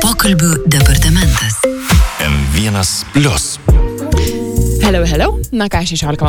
Pokalbių departamentas. M1+. Hello. Na ką,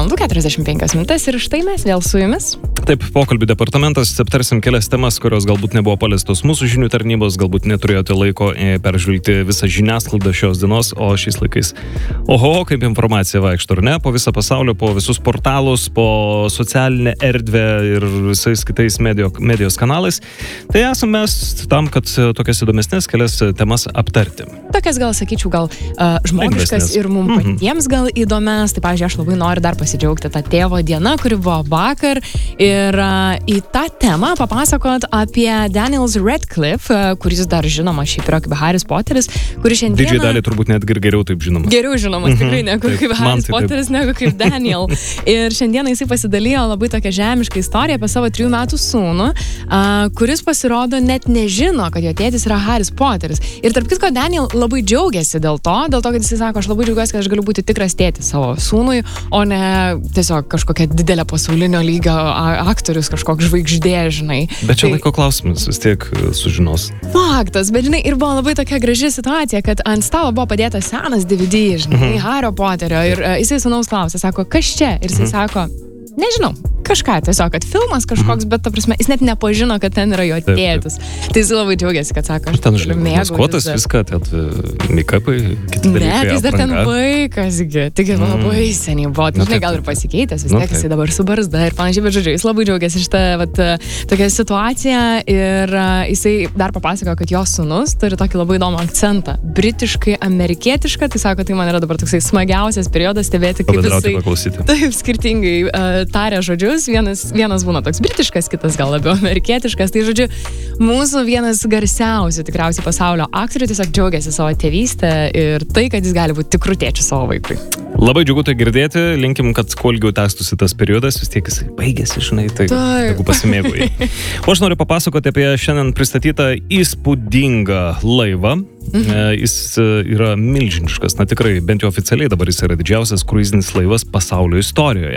16:45 ir štai mes vėl su jumis. Taip, pokalbių departamentas, aptarsim kelias temas, kurios galbūt nebuvo paliestos mūsų žinių tarnybos, galbūt neturėjote laiko peržvelgti visą žiniasklaidą šios dienos, o šiais laikais. Oho, kaip informacija vaikšto, ar ne? Po visą pasaulį, po visus portalus, po socialinę erdvę ir visais kitais medijos kanalais. Tai esame mes tam, kad tokias įdomesnės kelias temas aptarti. Tokias gal, sakyčiau, žmogiškas ir mums patiems gal įdomias. Tai, pavyzdžiui, aš labai noriu dar pasidžiaugti tą tėvo dieną, kuri buvo vakar. Ir į tą temą papasakot apie Daniels Radcliffe, kuris dar žinoma šiaip yra kaip Haris Poteris, kuris šiandieną... Didžiai dalį turbūt net geriau taip žinomas. Geriau žinomas, tikrai negu kaip Haris Poteris, negu kaip Daniel. Ir šiandieną jisai pasidalijo labai tokią žemišką istoriją apie savo 3 metų sūnų, kuris pasirodo net nežino, kad jo tėtis yra Haris Poteris. Ir tarp kitko, Daniel labai džiaugiasi dėl to, kad jisai sako, aš labai džiaugiuosi, kad aš galiu būti tikras tėtis savo sūnui, o ne tiesiog kažkokia didelė pasaulinio lygio aktorius, kažkoks žvaigždė, žinai. Bet čia laiko klausimas, vis tiek sužinos. Faktas, bet žinai, ir buvo labai tokia graži situacija, kad ant stalo buvo padėtas senas DVD, žinai, Hario Poterio, ir jisai sūnaus klausė, sako, kas čia? Ir jisai sako, nežinau, kažką, tiesiog, kad filmas kažkoks, bet, ta prasme, jis net nepažino, kad ten yra jo tėtis. Tai jis labai džiaugiasi, kad sako, aš ten galiu mėgautis. Maskuotas viską, make-upai, kiti dalykai. Ne, vis dar ten vaikasgi, taigi labai seniai buvo, žinai, gal ir pasikeitęs, vis tiek jisai dabar su barzda ir panašiai, bet žodžiu, jis labai džiaugiasi šitą tokią situaciją ir jisai dar papasakojo, kad jo sūnus turi tokį labai įdomų akcentą, britiškai, amerikietišką, tai sako, tai man yra dabar toksai smagiausias periodas stebėti, kaip jisai taip skirtingai taria žodžius. Vienas būna toks britiškas, kitas gal labiau amerikietiškas. Tai žodžiu, mūsų vienas garsiausių tikriausiai pasaulio aktorių tiesiog džiaugiasi savo tėvystę ir tai, kad jis gali būti tikrų tėčių savo vaikui. Labai džiugu tai girdėti, linkim, kad kuo ilgiau tęstųsi tas periodas, vis tiek jisai baigėsi, žinai, tai jeigu pasimėgui. O aš noriu papasakoti apie šiandien pristatytą įspūdingą laivą. Jis yra milžiniškas, na tikrai, bent jau oficialiai dabar jis yra didžiausias kruizinis laivas pasaulio istorijoje.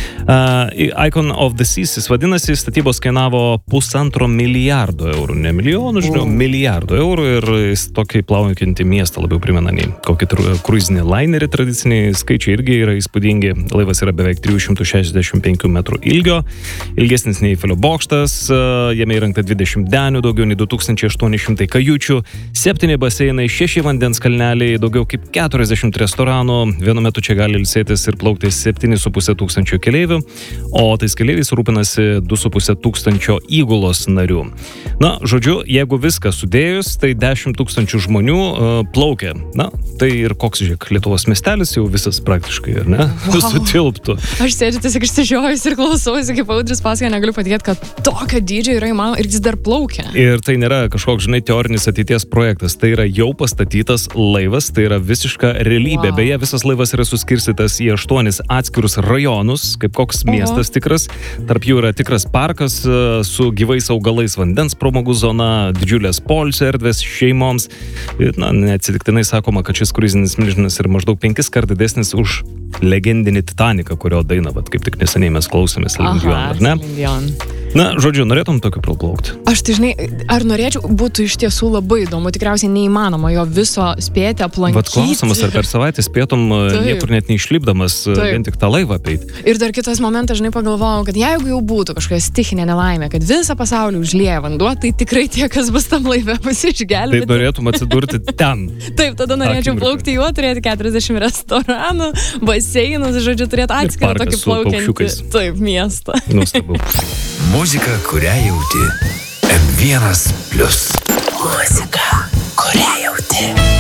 Icon of the Seas jis vadinasi, statybos kainavo $1,5 milijardo eurų, ne milijonų, žinau, milijardo eurų ir jis tokį plaukiantį miestą labiau primena nei kokį kruizinį lainerį, tradiciniai skaičiai irgi yra įspūdingi. Laivas yra beveik 365 metrų ilgio, ilgesnis nei Eifelio bokštas, jame įrengta 20 denių, daugiau nei 2800 kajučių, 7 baseinai, 6 vandens kalneliai, daugiau kaip 40 restoranų, vienu metu čia gali ilsėtis ir plaukti 7,5 tūkstančio keleivių, o tais keleiviais rūpinasi 2,5 tūkstančio įgulos narių. Na, žodžiu, jeigu viską sudėjus, tai 10 tūkstančių žmonių plaukia. Na, tai ir koks, žiūrėk, Lietuvos miestelis jau visas praktiškai, ar ne? Sutilptų. Aš sėdžiu tiesiog išsižiojus ir klausausi, kaip Audris pasakoja, negaliu patikėti, kad tokio dydžio yra įmanoma ir jis dar plaukia. Ir tai nėra kažkoks, žinai, teorinis ateities projektas, tai yra jau pastatytas laivas, tai yra visiška realybė. Beje, visas laivas yra suskirstytas į 8 atskirus rajonus, kaip koks miestas tikras. Tarp jų yra tikras parkas su gyvais augalais, vandens pramogų zona, didžiulės poilsio erdvės šeimoms. Ir, na, neatsitiktinai sakoma, kad šis kruizinis milžinas yra maždaug 5 kart didesnis už legendinį Titaniką, kurio dainą, kaip tik neseniai mes klausėmės, Celine Dion, ar ne? Na, žodžiu, norėtum tokiu praplaukti? Aš tai, žinai, ar norėčiau, būtų iš tiesų labai įdomu, tikriausiai neįmanoma jo viso spėti aplankyti. Vat klausimas, ar per savaitę spėtum niekur net neišlipdamas vien tik tą laivą apeiti. Ir dar kitas momentas, žinai, pagalvojau, kad jeigu jau būtų kažkokia stichinė nelaimė, kad visą pasaulį užlieja vanduo, tai tikrai tie, kas bus tam laive, pasišgelbėti. Taip norėtum atsidurti ten. Taip, tada norėčiau plaukti juo, turėti 40 restoranų, baseinus, žodžiu, turėti atskirą tokį plaukiantį. Taip, miestą. Nuostabu. Muzika, kurią jauti. M1+. Muzika, kurią jauti.